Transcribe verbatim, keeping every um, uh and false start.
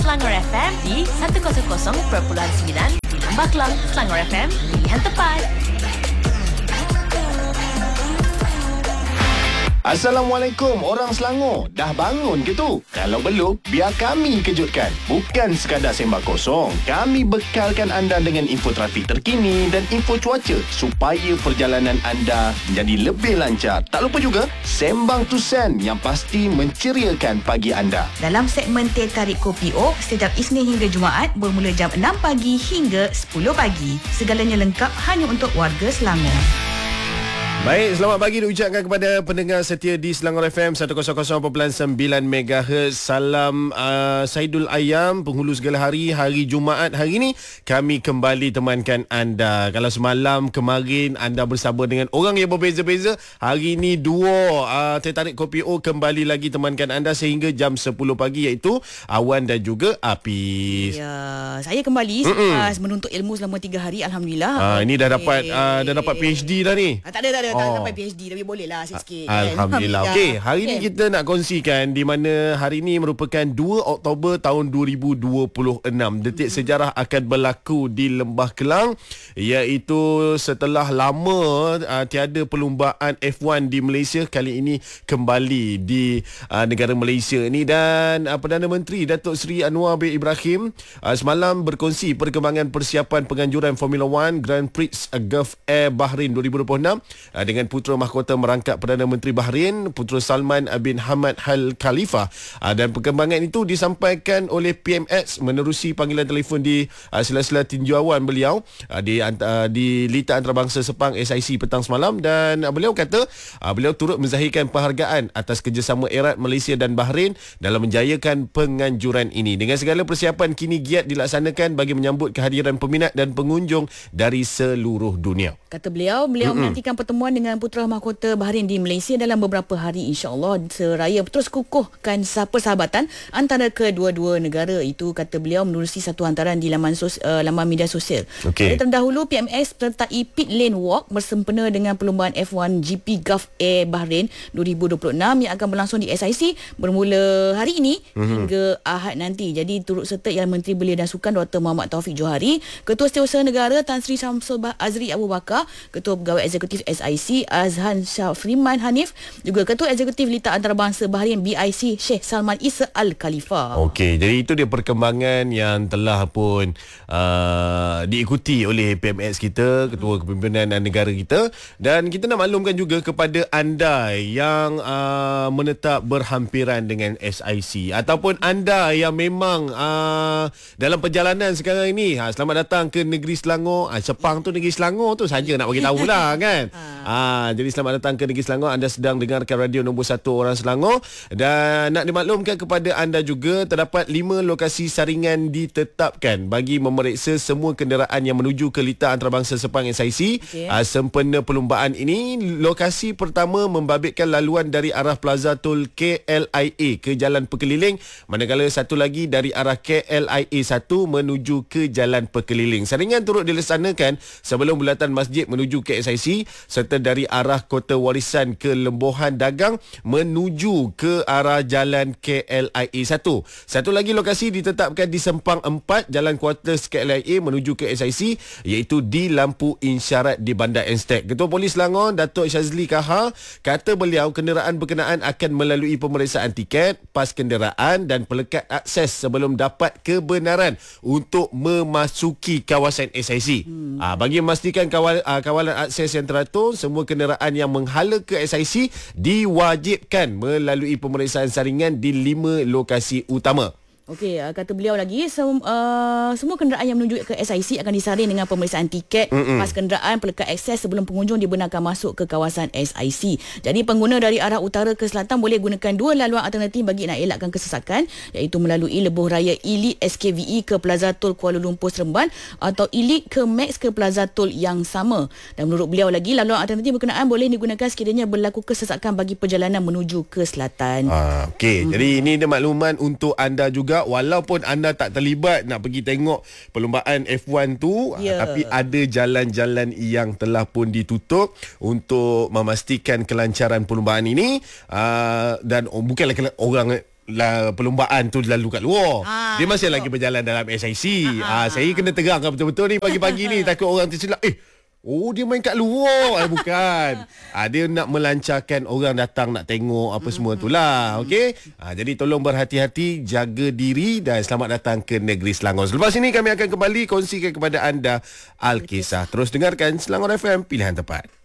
Selangor F M di seratus perpuluhan sembilan di Lembah Kelang. Selangor F M, pilihan tepat. Assalamualaikum orang Selangor. Dah bangun ke tu? Kalau belum, biar kami kejutkan. Bukan sekadar sembang kosong. Kami bekalkan anda dengan info trafik terkini dan info cuaca supaya perjalanan anda menjadi lebih lancar. Tak lupa juga Sembang Tusen yang pasti menceriakan pagi anda. Dalam segmen Teh Tarik Kopi O, setiap Isnin hingga Jumaat bermula jam enam pagi hingga sepuluh pagi. Segalanya lengkap hanya untuk warga Selangor. Baik, selamat pagi diucapkan kepada pendengar setia di Selangor F M seratus perpuluhan sembilan megahertz. Salam uh, Saidul Ayam, penghulu segala hari, hari Jumaat hari ini kami kembali temankan anda. Kalau semalam kemarin anda bersama dengan orang yang berbeza-beza, hari ini duo uh, Teh Tarik Kopi O kembali lagi temankan anda sehingga jam sepuluh pagi, iaitu Awan dan juga Apis. Ya, saya kembali selepas menuntut ilmu selama tiga hari, alhamdulillah. Ah, ini dah dapat uh, dah dapat P H D dah ni. Ah, tak ada tak ada Oh. tak sampai P H D tapi boleh lah sikit-sikit. Alhamdulillah. Okey, hari okay. ni kita nak kongsikan di mana hari ini merupakan dua Oktober tahun dua ribu dua puluh enam. Detik hmm. sejarah akan berlaku di Lembah Kelang, iaitu setelah lama uh, tiada perlumbaan F one di Malaysia, kali ini kembali di uh, negara Malaysia ni. Dan uh, Perdana Menteri Datuk Seri Anwar bin Ibrahim uh, semalam berkongsi perkembangan persiapan penganjuran Formula One Grand Prix uh, Gulf Air Bahrain dua ribu dua puluh enam uh, dengan Putera Mahkota merangkap Perdana Menteri Bahrain, Putera Salman bin Hamad Al Khalifa. Uh, dan perkembangan itu disampaikan oleh P M X menerusi panggilan telefon di uh, sela-sela tinjauan beliau uh, di uh, di Lita Antarabangsa Sepang S I C petang semalam. Dan uh, beliau kata uh, beliau turut menzahirkan penghargaan atas kerjasama erat Malaysia dan Bahrain dalam menjayakan penganjuran ini. Dengan segala persiapan kini giat dilaksanakan bagi menyambut kehadiran peminat dan pengunjung dari seluruh dunia. Kata beliau, beliau Mm-mm. menantikan pertemuan dengan Putera Mahkota Bahrain di Malaysia dalam beberapa hari, insya-Allah, seraya terus kukuhkan persahabatan antara kedua-dua negara. Itu kata beliau menerusi satu hantaran di laman sos, uh, laman media sosial. Okay. Terdahulu P M S sertai pit lane walk bersempena dengan perlumbaan F one G P Gulf Air Bahrain dua ribu dua puluh enam yang akan berlangsung di S I C bermula hari ini mm-hmm. hingga Ahad nanti. Jadi turut serta Yang Menteri Belia dan Sukan Doktor Muhammad Taufik Johari, Ketua Setiausaha Negara Tan Sri Syamsul Azri Abu Bakar, Ketua Pegawai Eksekutif S I C Azhan Syafriman Hanif, juga Ketua Eksekutif Lita Antarabangsa Bahrain B I C Sheikh Salman Isa Al Khalifa. Okey, jadi itu dia perkembangan yang telah pun uh, diikuti oleh P M X kita, Ketua Kepimpinan Negara kita. Dan kita nak maklumkan juga kepada anda yang uh, menetap berhampiran dengan S I C, ataupun anda yang memang uh, dalam perjalanan sekarang ini, ha, selamat datang ke negeri Selangor. ha, Sepang tu negeri Selangor tu saja nak bagi tahu lah kan. ha, Jadi selamat datang ke negeri Selangor. Anda sedang dengarkan radio nombor satu orang Selangor. Dan nak dimaklumkan kepada anda juga, terdapat lima lokasi saringan ditetapkan bagi memeriksa semua kenderaan yang menuju ke Lita Antarabangsa Sepang S I C okay. ha, sempena perlumbaan ini. Lokasi pertama membabitkan laluan dari arah Plaza Tol K L I A ke Jalan Pekeliling, manakala satu lagi dari arah K L I A satu menuju ke Jalan Pekeliling. Saringan turut dilaksanakan sebelum bulatan masjid menuju ke S I C, serta dari arah Kota Warisan ke Lembohan Dagang menuju ke arah Jalan K L I A satu. Satu lagi lokasi ditetapkan di Sempang empat, Jalan Kuartus K L I A menuju ke S I C, iaitu di lampu insyarat di Bandar Enstek. Ketua Polis Selangor Datuk Syazli Kahar kata beliau kenderaan berkenaan akan melalui pemeriksaan tiket, pas kenderaan dan pelekat akses sebelum dapat kebenaran untuk memasuki kawasan S I C. Hmm. Ha, bagi memastikan kawal, uh, kawalan akses yang teratur, semua kenderaan yang menghala ke S I C diwajibkan melalui pemeriksaan saringan di lima lokasi utama. Okey, uh, kata beliau lagi, sem, uh, semua kenderaan yang menuju ke S I C akan disaring dengan pemeriksaan tiket, Mm-mm. pas kenderaan, pelekat akses sebelum pengunjung dibenarkan masuk ke kawasan S I C. Jadi pengguna dari arah utara ke selatan boleh gunakan dua laluan alternatif bagi nak elakkan kesesakan, iaitu melalui lebuh raya Elite S K V E ke Plaza Tol Kuala Lumpur Seremban atau Elite ke Max ke Plaza Tol yang sama. Dan menurut beliau lagi, laluan alternatif berkenaan boleh digunakan sekiranya berlaku kesesakan bagi perjalanan menuju ke selatan. Ah, Okey, hmm. jadi ini dia makluman untuk anda juga. Walaupun anda tak terlibat nak pergi tengok perlumbaan F one tu, yeah. tapi ada jalan-jalan yang telah pun ditutup untuk memastikan kelancaran perlumbaan ini. uh, dan oh, bukanlah orang lah, perlumbaan tu lalu kat luar. Ah, Dia masih betul. lagi berjalan dalam S I C. Ah, Ah, saya kena terangkan betul-betul ni pagi-pagi ni, takut orang tersilap. Eh, oh dia main kat luar. Eh, bukan. Ah, dia nak melancarkan orang datang nak tengok apa semua tu lah. Okey. Ah, jadi tolong berhati-hati, jaga diri dan selamat datang ke negeri Selangor. Selepas ini kami akan kembali kongsikan kepada anda Alkisah. Terus dengarkan Selangor F M, pilihan tepat.